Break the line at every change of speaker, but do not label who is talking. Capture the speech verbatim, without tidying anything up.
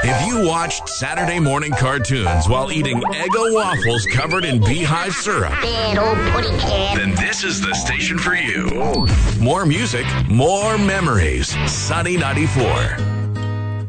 If you watched Saturday morning cartoons while eating Eggo waffles covered in beehive syrup,
Bad old putty cat.
then this is the station for you. More music, more memories. Sunny ninety-four.